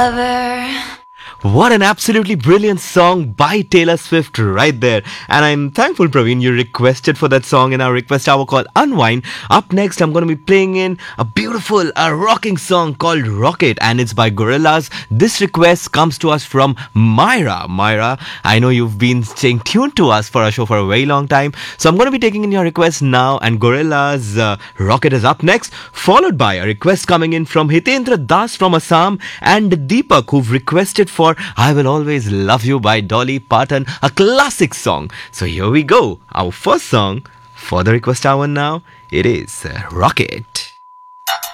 lover. What an absolutely brilliant song by Taylor Swift right there. And I'm thankful, Praveen, you requested for that song in our request hour called Unwind. Up next, I'm going to be playing in a rocking song called Rocket, and it's by Gorillaz. This request comes to us from Myra. Myra, I know you've been staying tuned to us for our show for a very long time. So I'm going to be taking in your request now, and Gorillaz Rocket is up next, followed by a request coming in from Hitendra Das from Assam and Deepak, who've requested for I Will Always Love You by Dolly Parton, a classic song. So here we go. Our first song for the request hour now, it is Rocket.